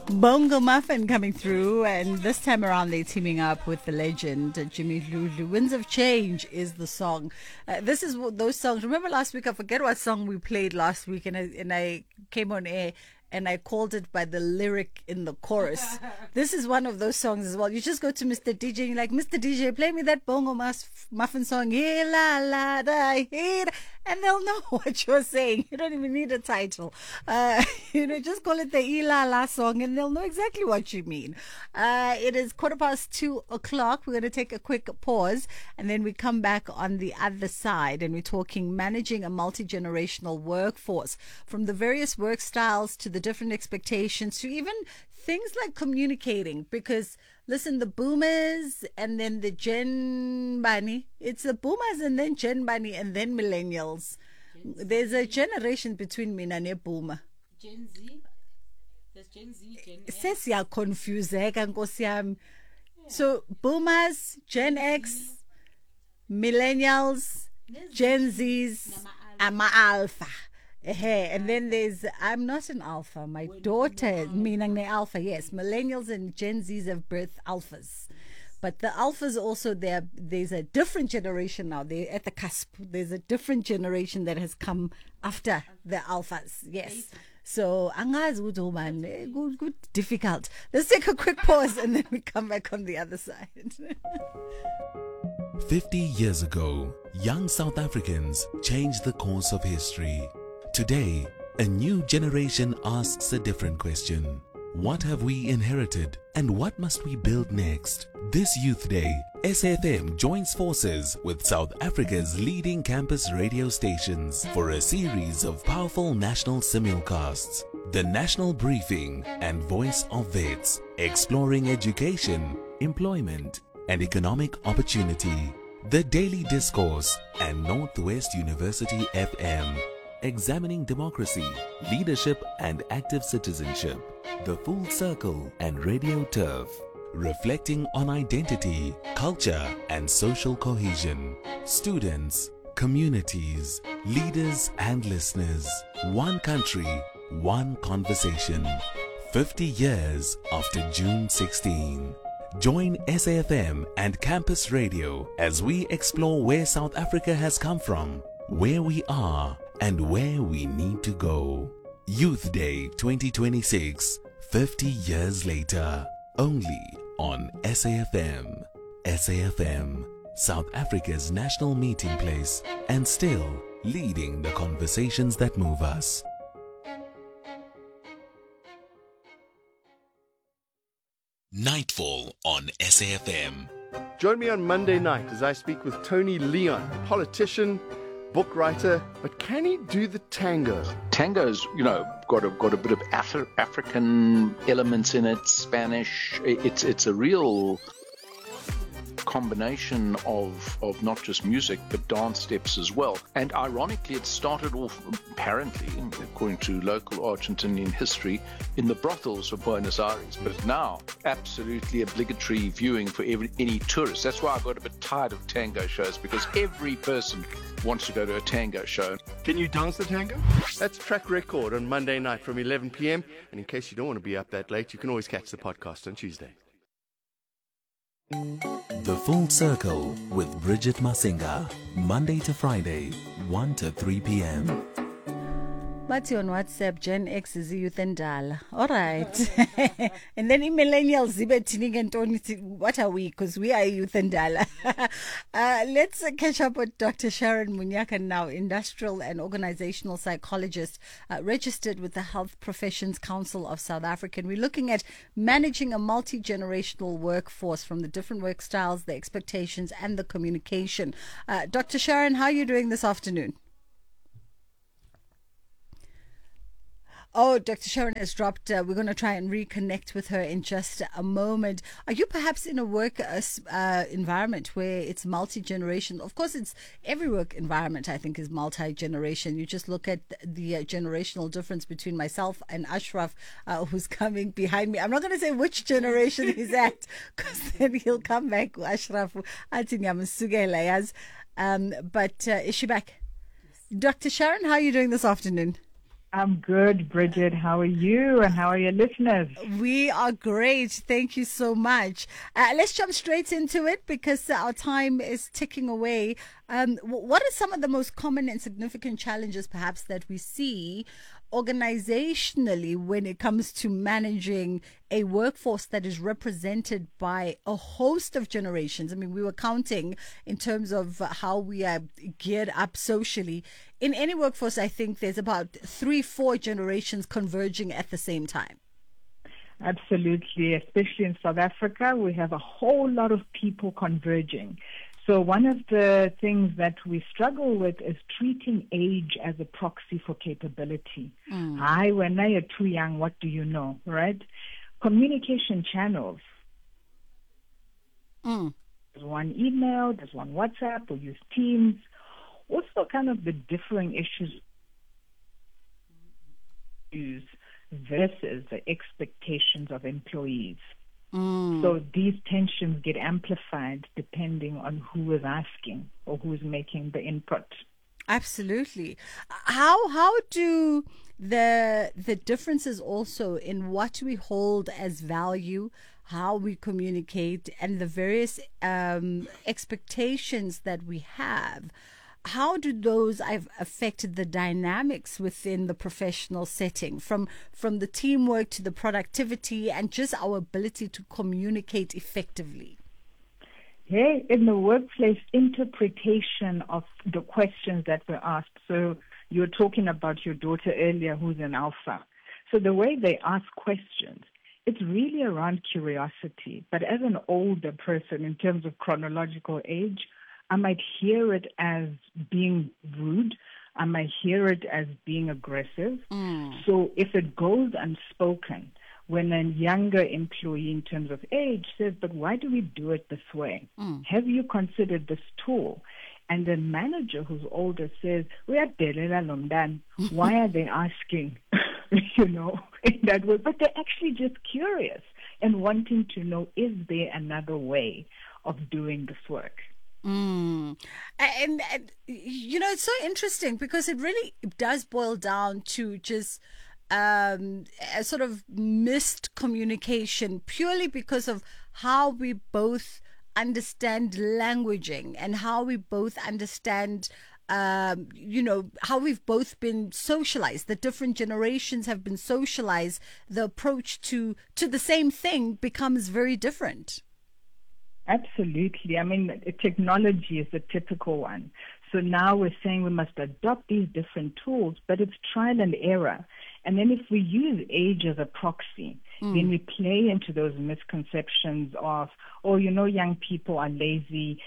Bongo Muffin coming through, and this time around they're teaming up with the legend Jimmy Lulu. Winds of Change is the song. This is those songs. Remember last week, I forget what song we played last week, and I came on air and I called it by the lyric in the chorus. This is one of those songs as well. You just go to Mr. DJ and you're like, Mr. DJ, play me that Bongo Muffin song. Hey, la, la, da, hey, da. And they'll know what you're saying. You don't even need a title. Just call it the La La song and they'll know exactly what you mean. It is 2:15. We're going to take a quick pause and then we come back on the other side and we're talking managing a multi-generational workforce, from the various work styles to the different expectations to even things like communicating. Because listen, the boomers and then the Gen Bunny, it's the boomers and then Gen Bunny and then millennials. There's a generation between me and a boomer. Gen Z? There's Gen Z, Gen X. Says you're confused. So boomers, Gen X, millennials, Gen Zs, I'm a alpha. And then there's, I'm not an alpha. My daughter, meaning alpha, yes. Millennials and Gen Zs have birthed alphas. But the alphas also, there's a different generation now. They're at the cusp. There's a different generation that has come after the alphas. Yes. So, good, difficult. Let's take a quick pause and then we come back on the other side. 50 years ago, young South Africans changed the course of history. Today, a new generation asks a different question. What have we inherited and what must we build next? This Youth Day, SAFM joins forces with South Africa's leading campus radio stations for a series of powerful national simulcasts. The National Briefing and Voice of Vets, exploring education, employment and economic opportunity. The Daily Discourse and Northwest University FM, examining democracy, leadership and active citizenship. The Full Circle and Radio Turf, reflecting on identity, culture and social cohesion. Students, communities, leaders and listeners. One country, one conversation. 50 years after June 16. Join SAFM and Campus Radio as we explore where South Africa has come from, where we are and where we need to go. Youth Day 2026, 50 years later, only on SAFM. SAFM, South Africa's national meeting place and still leading the conversations that move us. Nightfall on SAFM. Join me on Monday night as I speak with Tony Leon, politician, book writer, but can he do the tango? Tango's, got a bit of African elements in it, Spanish. It's a real combination of not just music but dance steps as well. And ironically, it started off, apparently, according to local Argentinian history, in the brothels of Buenos Aires, but now absolutely obligatory viewing for any tourist. That's why I got a bit tired of tango shows, because every person wants to go to a tango show. Can you dance the tango? That's Track Record on Monday night from 11 p.m. And in case you don't want to be up that late, you can always catch the podcast on Tuesday. The Full Circle with Bridget Masinga, Monday to Friday, 1 to 3 p.m. Mati on WhatsApp, Gen X is youth and Dala. All right. And then in millennials, what are we? Because we are youth and Dala. Let's catch up with Dr. Sharon Munyaka now, industrial and organizational psychologist, registered with the Health Professions Council of South Africa. And we're looking at managing a multi-generational workforce, from the different work styles, the expectations, and the communication. Dr. Sharon, how are you doing this afternoon? Oh, Dr. Sharon has dropped. We're going to try and reconnect with her in just a moment. Are you perhaps in a work environment where it's multi-generation? Of course, it's every work environment, I think, is multi-generation. You just look at the generational difference between myself and Ashraf, who's coming behind me. I'm not going to say which generation he's at, because then he'll come back. Ashraf, but is she back? Yes. Dr. Sharon, how are you doing this afternoon? I'm good, Bridget. How are you? And how are your listeners? We are great. Thank you so much. Let's jump straight into it because our time is ticking away. What are some of the most common and significant challenges, perhaps, that we see organizationally when it comes to managing a workforce that is represented by a host of generations? I mean, we were counting in terms of how we are geared up socially. In any workforce, I think there's about 3-4 generations converging at the same time. Absolutely. Especially in South Africa, we have a whole lot of people converging. So one of the things that we struggle with is treating age as a proxy for capability. Hi, when you're too young, what do you know, right? Communication channels. There's one email, there's one WhatsApp, we use Teams. Also kind of the differing issues versus the expectations of employees. So these tensions get amplified depending on who is asking or who is making the input. Absolutely. How do the differences also in what we hold as value, how we communicate, and the various expectations that we have, how do those have affected the dynamics within the professional setting, from the teamwork to the productivity and just our ability to communicate effectively? Hey, in the workplace, interpretation of the questions that were asked. So you were talking about your daughter earlier who's an alpha. So the way they ask questions, it's really around curiosity. But as an older person, in terms of chronological age, I might hear it as being rude. I might hear it as being aggressive. So if it goes unspoken, when a younger employee in terms of age says, but why do we do it this way? Have you considered this tool? And the manager who's older says, why are they asking, in that way? But they're actually just curious and wanting to know, is there another way of doing this work? And it's so interesting because it really does boil down to just a sort of missed communication purely because of how we both understand languaging and how we both understand how we've both been socialized. The different generations have been socialized. The approach to the same thing becomes very different. Absolutely. I mean, technology is the typical one. So now we're saying we must adopt these different tools, but it's trial and error. And then if we use age as a proxy, then we play into those misconceptions of, young people are lazy,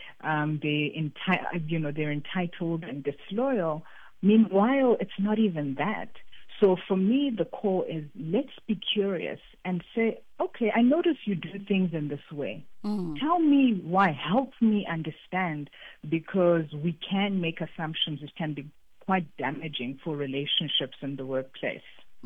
they're entitled and disloyal. Meanwhile, it's not even that. So for me, the call is let's be curious and say, okay, I notice you do things in this way. Tell me why. Help me understand, because we can make assumptions which can be quite damaging for relationships in the workplace.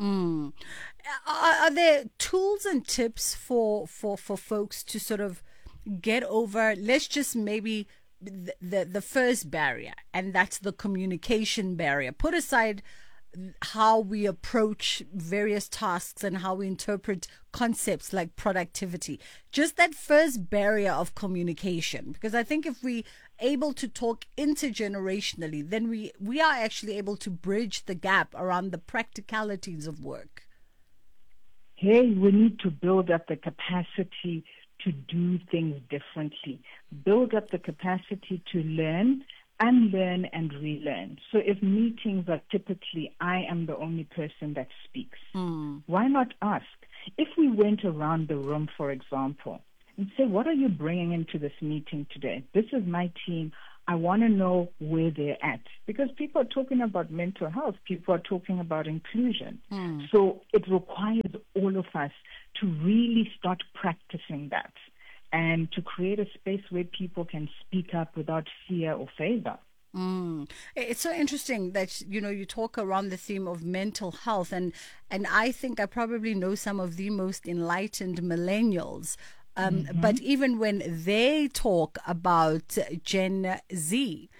Are there tools and tips for folks to sort of get over, let's just maybe the first barrier, and that's the communication barrier? Put aside how we approach various tasks and how we interpret concepts like productivity. Just that first barrier of communication. Because I think if we able to talk intergenerationally, then we are actually able to bridge the gap around the practicalities of work. Hey, we need to build up the capacity to do things differently. Build up the capacity to learn, unlearn and relearn. So if meetings are typically, I am the only person that speaks, why not ask? If we went around the room, for example, and say, what are you bringing into this meeting today? This is my team. I want to know where they're at. Because people are talking about mental health. People are talking about inclusion. So it requires all of us to really start practicing that, and to create a space where people can speak up without fear or favor. It's so interesting that, you talk around the theme of mental health. And I think I probably know some of the most enlightened millennials. But even when they talk about Gen Z,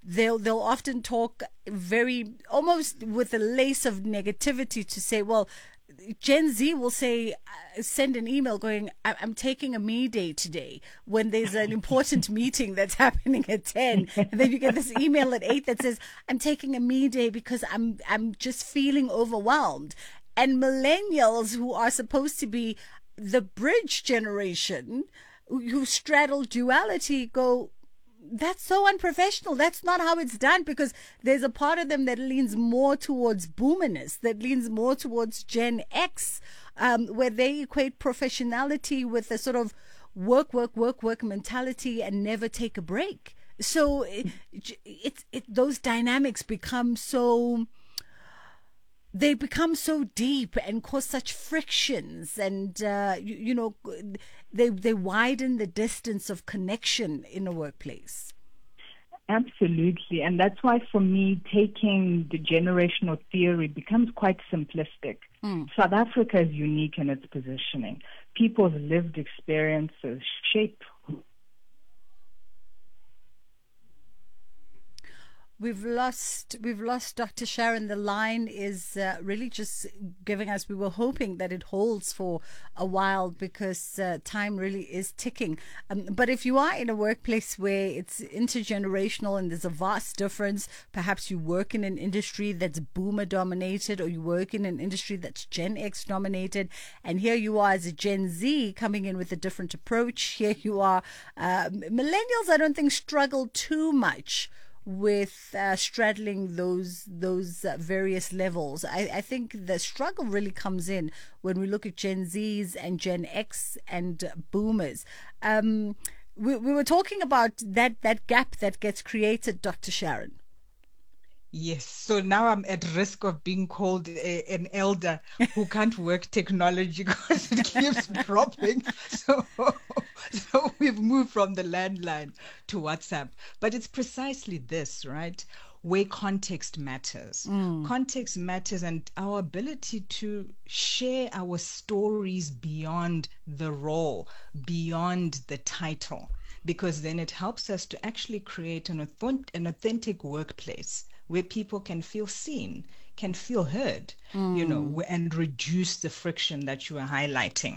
they'll often talk very almost with a lace of negativity to say, well, Gen Z will say, send an email going, I'm taking a me day today, when there's an important meeting that's happening at 10. And then you get this email at 8 that says, I'm taking a me day because I'm just feeling overwhelmed. And millennials, who are supposed to be the bridge generation, who straddle duality, go, that's so unprofessional. That's not how it's done, because there's a part of them that leans more towards boomerness, that leans more towards Gen X, where they equate professionality with a sort of work mentality and never take a break. So those dynamics become so... They become so deep and cause such frictions, and they widen the distance of connection in a workplace. Absolutely, and that's why for me, taking the generational theory becomes quite simplistic. South Africa is unique in its positioning. People's lived experiences shape. We've lost Dr. Sharon. The line is really just giving us, we were hoping that it holds for a while, because time really is ticking. But if you are in a workplace where it's intergenerational and there's a vast difference, perhaps you work in an industry that's boomer dominated, or you work in an industry that's Gen X dominated, and here you are as a Gen Z coming in with a different approach. Here you are, millennials, I don't think struggle too much with straddling those various levels. I think the struggle really comes in when we look at Gen Zs and Gen X and boomers. We were talking about that gap that gets created, Dr. Sharon. Yes, so now I'm at risk of being called an elder who can't work technology because it keeps dropping. So we've moved from the landline to WhatsApp. But it's precisely this, right? Where context matters. Context matters, and our ability to share our stories beyond the role, beyond the title, because then it helps us to actually create an authentic workplace where people can feel seen, can feel heard, and reduce the friction that you are highlighting.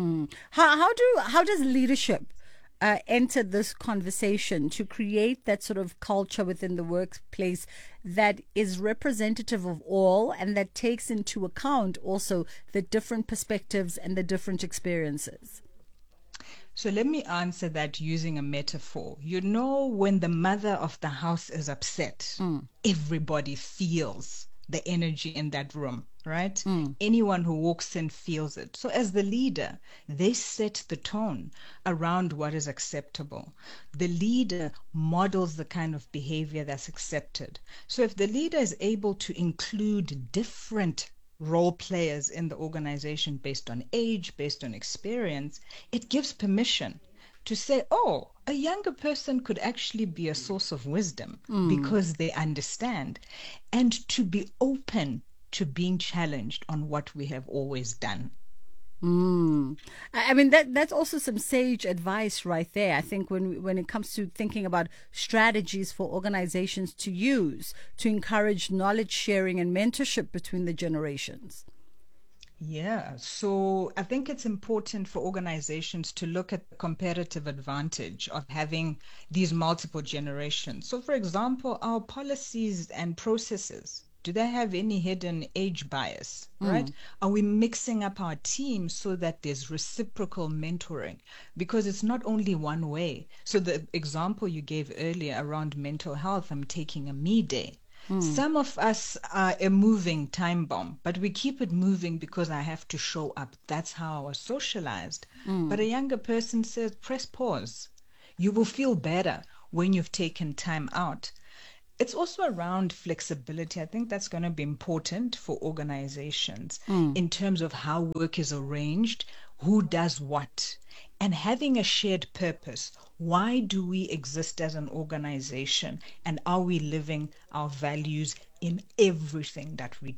How does leadership enter this conversation to create that sort of culture within the workplace that is representative of all and that takes into account also the different perspectives and the different experiences? So let me answer that using a metaphor. When the mother of the house is upset, everybody feels the energy in that room, right? Anyone who walks in feels it. So as the leader, they set the tone around what is acceptable. The leader models the kind of behavior that's accepted. So if the leader is able to include different role players in the organization based on age, based on experience, it gives permission to say, oh, a younger person could actually be a source of wisdom because they understand, and to be open to being challenged on what we have always done. I mean, that's also some sage advice right there. I think when it comes to thinking about strategies for organizations to use to encourage knowledge sharing and mentorship between the generations. Yeah, so I think it's important for organizations to look at the competitive advantage of having these multiple generations. So, for example, our policies and processes, do they have any hidden age bias, right? Are we mixing up our team so that there's reciprocal mentoring? Because it's not only one way. So the example you gave earlier around mental health, I'm taking a me day. Some of us are a moving time bomb, but we keep it moving because I have to show up. That's how I was socialized. But a younger person says, press pause. You will feel better when you've taken time out. It's also around flexibility. I think that's going to be important for organizations in terms of how work is arranged, who does what, and having a shared purpose. Why do we exist as an organization, and are we living our values in everything that we do?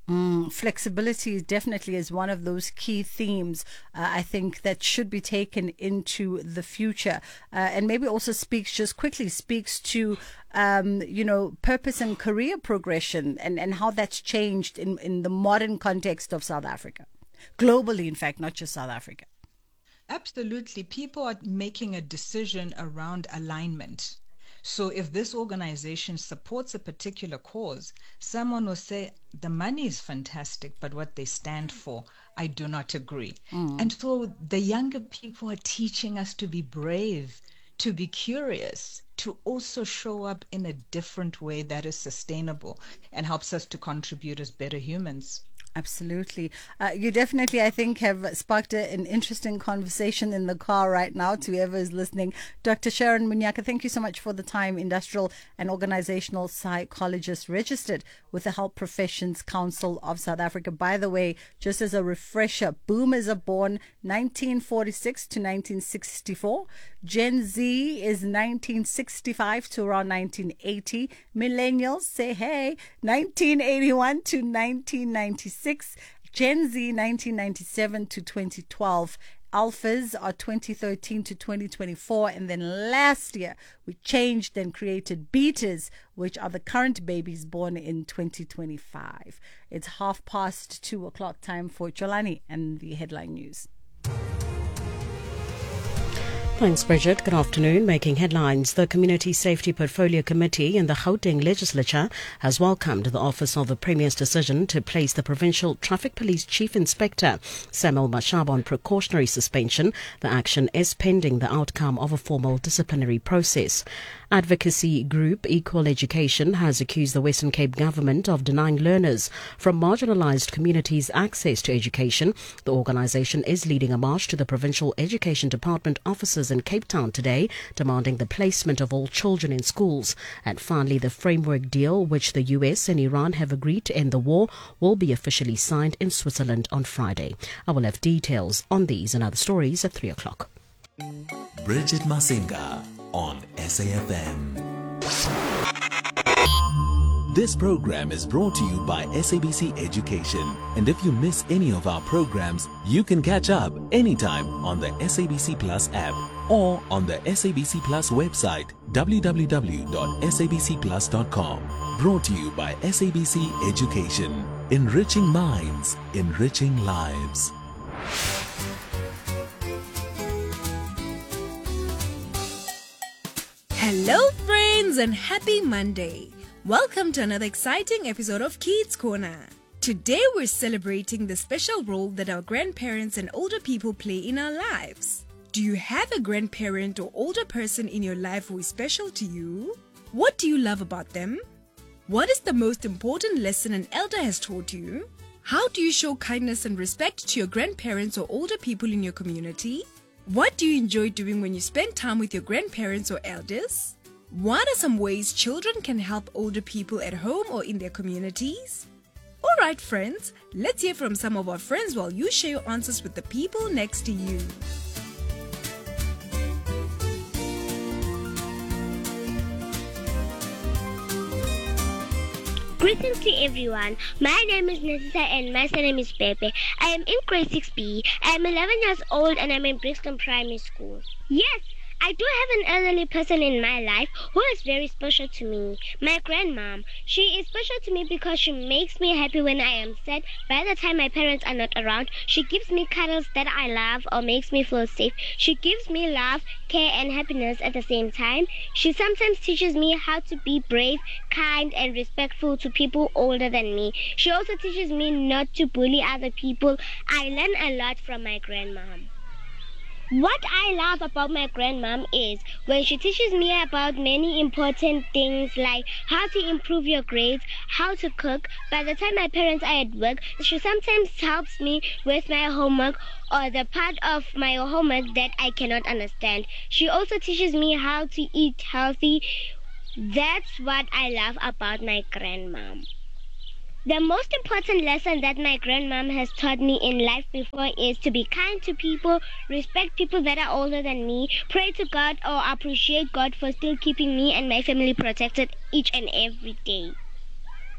Flexibility definitely is one of those key themes, I think, that should be taken into the future. And maybe also speaks to, purpose and career progression and how that's changed in the modern context of South Africa. Globally, in fact, not just South Africa. Absolutely. People are making a decision around alignment. So if this organization supports a particular cause, someone will say, the money is fantastic, but what they stand for, I do not agree. And so the younger people are teaching us to be brave, to be curious, to also show up in a different way that is sustainable and helps us to contribute as better humans. Absolutely. You definitely, I think, have sparked an interesting conversation in the car right now to whoever is listening. Dr. Sharon Munyaka, thank you so much for the time. Industrial and organizational psychologist registered with the Health Professions Council of South Africa. By the way, just as a refresher, boomers are born 1946 to 1964. Gen Z is 1965 to around 1980. Millennials, say hey, 1981 to 1996. Gen Z 1997 to 2012. Alphas are 2013 to 2024. And then last year, we changed and created betas, which are the current babies born in 2025. It's 2:30 time for Jolani and the headline news. Thanks, Bridget. Good afternoon. Making headlines, the Community Safety Portfolio Committee in the Gauteng Legislature has welcomed the Office of the Premier's decision to place the Provincial Traffic Police Chief Inspector Samuel Mashaba on precautionary suspension. The action is pending the outcome of a formal disciplinary process. Advocacy group Equal Education has accused the Western Cape government of denying learners from marginalized communities access to education. The organization is leading a march to the Provincial Education Department offices in Cape Town today, demanding the placement of all children in schools. And finally, the framework deal which the US and Iran have agreed to end the war will be officially signed in Switzerland on Friday. I will have details on these and other stories at 3 o'clock. Bridget Masinga on SAFM. This program is brought to you by SABC Education. And if you miss any of our programs, you can catch up anytime on the SABC Plus app or on the SABC Plus website, www.sabcplus.com. Brought to you by SABC Education. Enriching minds, enriching lives. Hello friends and happy Monday. Welcome to another exciting episode of Kids Corner. Today we're celebrating the special role that our grandparents and older people play in our lives. Do you have a grandparent or older person in your life who is special to you? What do you love about them? What is the most important lesson an elder has taught you? How do you show kindness and respect to your grandparents or older people in your community? What do you enjoy doing when you spend time with your grandparents or elders? What are some ways children can help older people at home or in their communities? Alright friends, let's hear from some of our friends while you share your answers with the people next to you. Greetings to everyone. My name is Nesisa and my surname is Pepe. I am in grade 6B. I am 11 years old and I'm in Brixton Primary School. Yes, I do have an elderly person in my life who is very special to me. My grandmom. She is special to me because she makes me happy when I am sad. By the time my parents are not around, she gives me cuddles that I love or makes me feel safe. She gives me love, care and happiness at the same time. She sometimes teaches me how to be brave, kind and respectful to people older than me. She also teaches me not to bully other people. I learn a lot from my grandmom. What I love about my grandmom is when she teaches me about many important things like how to improve your grades, how to cook. By the time my parents are at work, she sometimes helps me with my homework or the part of my homework that I cannot understand. She also teaches me how to eat healthy. That's what I love about my grandmom. The most important lesson that my grandmom has taught me in life before is to be kind to people, respect people that are older than me, pray to God or appreciate God for still keeping me and my family protected each and every day.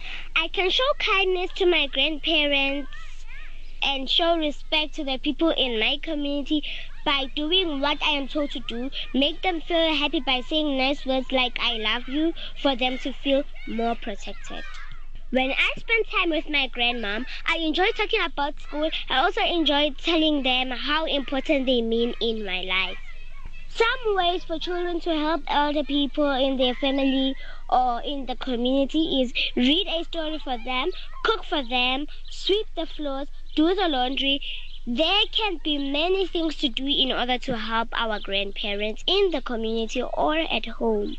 I can show kindness to my grandparents and show respect to the people in my community by doing what I am told to do, make them feel happy by saying nice words like I love you for them to feel more protected. When I spend time with my grandmom, I enjoy talking about school. I also enjoy telling them how important they mean in my life. Some ways for children to help elder people in their family or in the community is read a story for them, cook for them, sweep the floors, do the laundry. There can be many things to do in order to help our grandparents in the community or at home.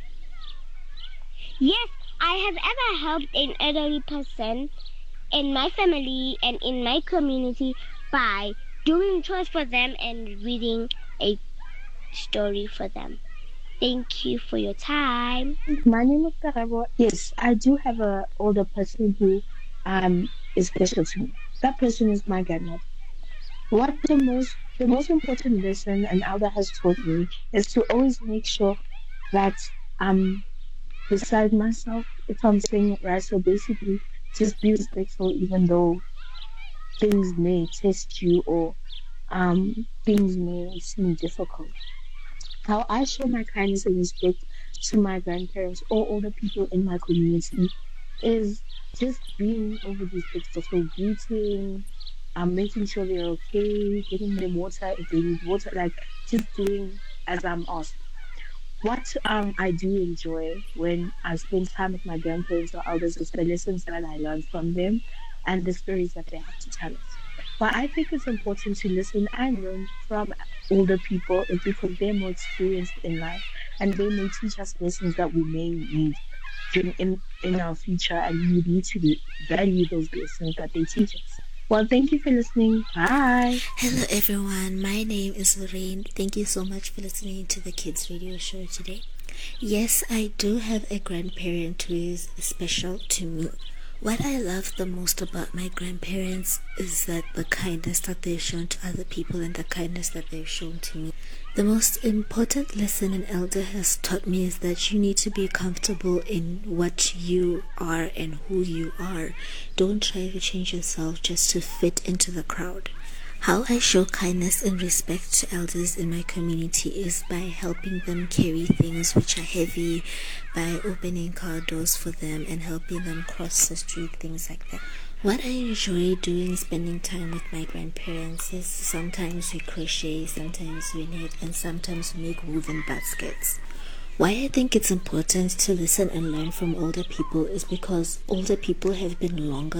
Yes, I have ever helped an elderly person in my family and in my community by doing chores for them and reading a story for them. Thank you for your time. My name is Karabo. Yes, I do have an older person who is special to me. That person is my grandmother. What the most important lesson an elder has taught me is to always make sure that I'm beside myself, if I'm saying it right. So basically, just be respectful even though things may test you or things may seem difficult. How I show my kindness and respect to my grandparents or older people in my community is just being overly respectful. So greeting, making sure they're okay, getting them water if they need water, like just doing as I'm asked. What I do enjoy when I spend time with my grandparents or elders is the lessons that I learn from them and the stories that they have to tell us. But I think it's important to listen and learn from older people because they're more experienced in life and they may teach us lessons that we may need in our future, and we need to value those lessons that they teach us. Well, thank you for listening. Bye. Hello everyone, my name is Lorraine. Thank you so much for listening to the Kids Radio Show today. Yes, I do have a grandparent who is special to me. What I love the most about my grandparents is that the kindness that they've shown to other people and the kindness that they've shown to me. The most important lesson an elder has taught me is that you need to be comfortable in what you are and who you are. Don't try to change yourself just to fit into the crowd. How I show kindness and respect to elders in my community is by helping them carry things which are heavy, by opening car doors for them and helping them cross the street, things like that. What I enjoy doing, spending time with my grandparents, is sometimes we crochet, sometimes we knit, and sometimes we make woven baskets. Why I think it's important to listen and learn from older people is because older people have been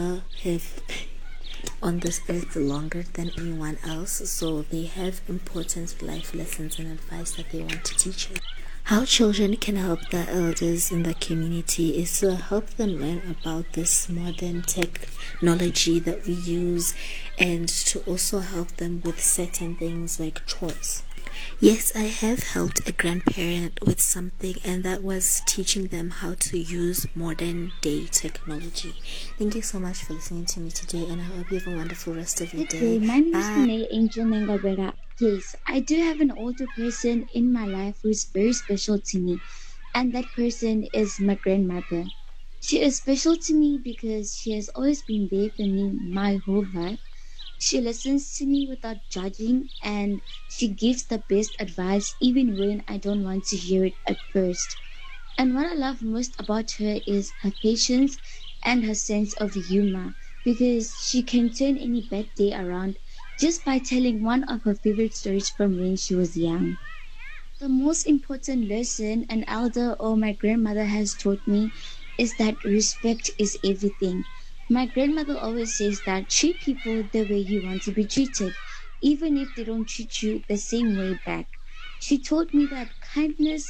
on this earth longer than anyone else, so they have important life lessons and advice that they want to teach us. How children can help the elders in the community is to help them learn about this modern technology that we use and to also help them with certain things like chores. Yes, I have helped a grandparent with something, and that was teaching them how to use modern day technology. Thank you so much for listening to me today, and I hope you have a wonderful rest of your day. My name is Renee Angel Nengabera. Yes, I do have an older person in my life who is very special to me, and that person is my grandmother. She is special to me because she has always been there for me my whole life. She listens to me without judging, and she gives the best advice even when I don't want to hear it at first. And what I love most about her is her patience and her sense of humor, because she can turn any bad day around just by telling one of her favorite stories from when she was young. The most important lesson an elder or my grandmother has taught me is that respect is everything. My grandmother always says that treat people the way you want to be treated, even if they don't treat you the same way back. She taught me that kindness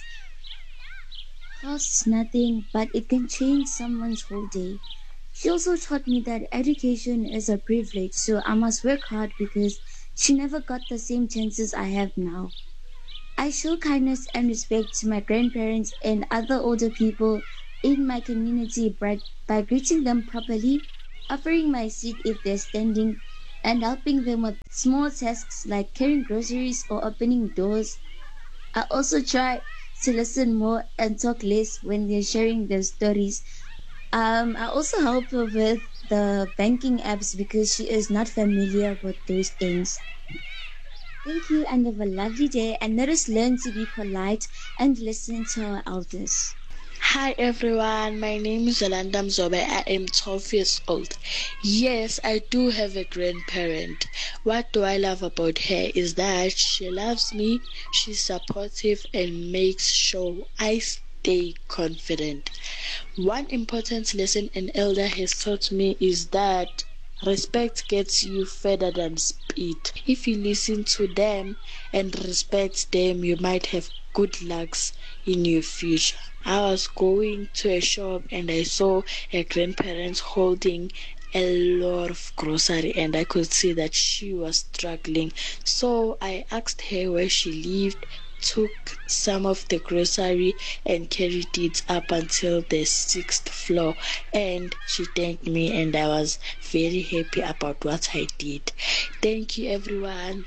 costs nothing, but it can change someone's whole day. She also taught me that education is a privilege, so I must work hard because she never got the same chances I have now. I show kindness and respect to my grandparents and other older people in my community by greeting them properly, offering my seat if they're standing, and helping them with small tasks like carrying groceries or opening doors. I also try to listen more and talk less when they're sharing their stories, I also help her with the banking apps because she is not familiar with those things. Thank you and have a lovely day, and let us learn to be polite and listen to our elders. Hi everyone, my name is Yolanda Mzobe. I am 12 years old. Yes, I do have a grandparent. What do I love about her is that she loves me, she's supportive, and makes sure I stay confident. One important lesson an elder has taught me is that respect gets you further than speed. If you listen to them and respect them, you might have good lucks in your future. I was going to a shop and I saw a grandparent holding a lot of grocery, and I could see that she was struggling. So I asked her where she lived, took some of the grocery and carried it up until the 6th floor, and she thanked me, and I was very happy about what I did. Thank you everyone.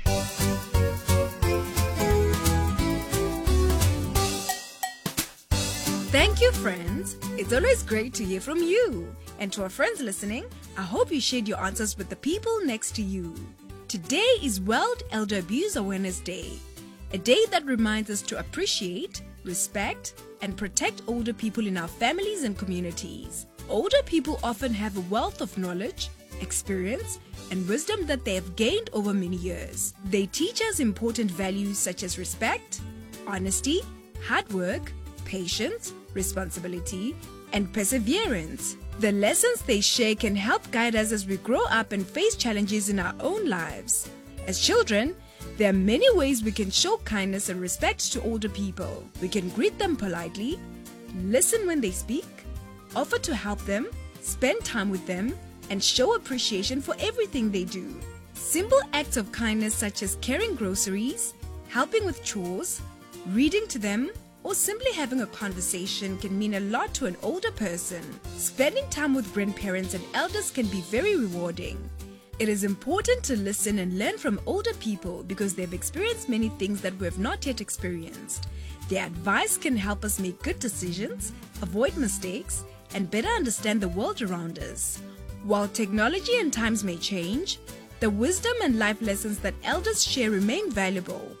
Thank you, friends. It's always great to hear from you. And to our friends listening, I hope you shared your answers with the people next to you. Today is World Elder Abuse Awareness Day, a day that reminds us to appreciate, respect, and protect older people in our families and communities. Older people often have a wealth of knowledge, experience, and wisdom that they have gained over many years. They teach us important values such as respect, honesty, hard work, patience, responsibility, and perseverance. The lessons they share can help guide us as we grow up and face challenges in our own lives. As children, there are many ways we can show kindness and respect to older people. We can greet them politely, listen when they speak, offer to help them, spend time with them, and show appreciation for everything they do. Simple acts of kindness such as carrying groceries, helping with chores, reading to them, or simply having a conversation can mean a lot to an older person. Spending time with grandparents and elders can be very rewarding. It is important to listen and learn from older people because they've experienced many things that we have not yet experienced. Their advice can help us make good decisions, avoid mistakes, and better understand the world around us. While technology and times may change, the wisdom and life lessons that elders share remain valuable.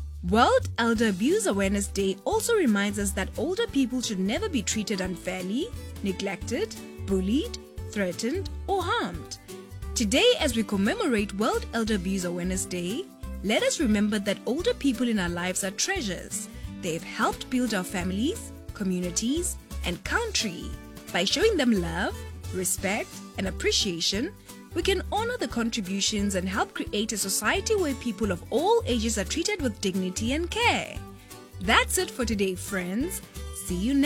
World Elder Abuse Awareness Day also reminds us that older people should never be treated unfairly, neglected, bullied, threatened, or harmed. Today, as we commemorate World Elder Abuse Awareness Day, let us remember that older people in our lives are treasures. They have helped build our families, communities, and country. By showing them love, respect, and appreciation, we can honor the contributions and help create a society where people of all ages are treated with dignity and care. That's it for today, friends. See you next